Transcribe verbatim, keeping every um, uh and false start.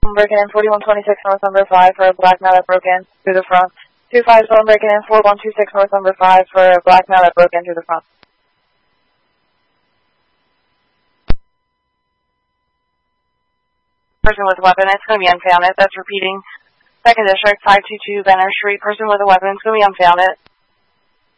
breaking in forty-one twenty-six north number five for a black male that broke in through the front. two five seven breaking in four one two six north number five for a black male that broke in through the front. Person with a weapon, it's going to be unfounded. That's repeating. Second District, five two two Benner Street. Person with a weapon, it's going to be unfounded.